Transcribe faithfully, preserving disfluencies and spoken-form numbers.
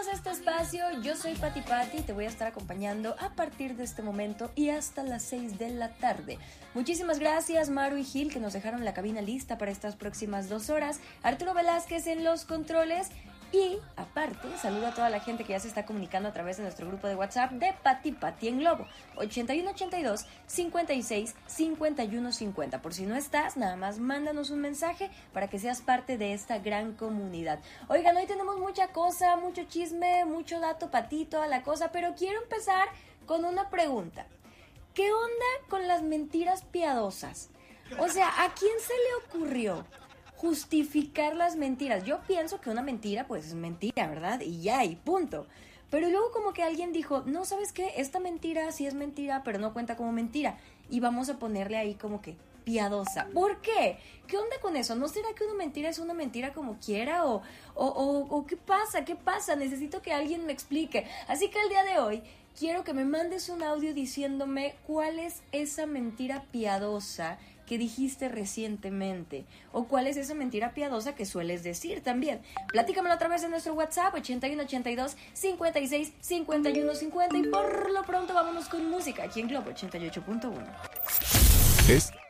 bienvenidos a este espacio. Yo soy Pati Pati y te voy a estar acompañando a partir de este momento y hasta las seis de la tarde. Muchísimas gracias Maru y Gil, que nos dejaron la cabina lista para estas próximas dos horas. Arturo Velázquez en los controles. Y aparte, saludo a toda la gente que ya se está comunicando a través de nuestro grupo de WhatsApp de Pati Pati en Globo, ochenta y uno ochenta y dos, cincuenta y seis, cincuenta y uno cincuenta. Por si no estás, nada más mándanos un mensaje para que seas parte de esta gran comunidad. Oigan, hoy tenemos mucha cosa, mucho chisme, mucho dato Pati, toda la cosa, pero quiero empezar con una pregunta. ¿Qué onda con las mentiras piadosas? O sea, ¿a quién se le ocurrió justificar las mentiras? Yo pienso que una mentira pues es mentira, ¿verdad? Y ya, y punto. Pero luego como que alguien dijo, no, ¿sabes qué? Esta mentira sí es mentira, pero no cuenta como mentira. Y vamos a ponerle ahí como que piadosa. ¿Por qué? ¿Qué onda con eso? ¿No será que una mentira es una mentira como quiera? ¿O, o, o, o qué pasa? ¿Qué pasa? Necesito que alguien me explique. Así que el día de hoy quiero que me mandes un audio diciéndome cuál es esa mentira piadosa que dijiste recientemente, o cuál es esa mentira piadosa que sueles decir también. Platícamelo a través de nuestro WhatsApp, ochenta y uno ochenta y dos, cincuenta y seis, cincuenta y uno cincuenta, y por lo pronto vámonos con música aquí en Globo ochenta y ocho punto uno. Es